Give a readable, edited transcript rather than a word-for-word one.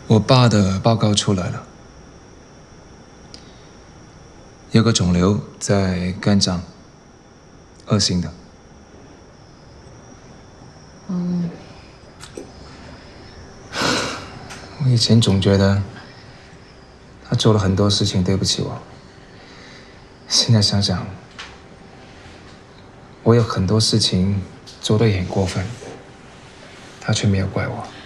我爸的报告出来了，有个肿瘤在肝脏，恶性的。我以前总觉得他做了很多事情对不起我，现在想想，我有很多事情做得也很过分，他却没有怪我。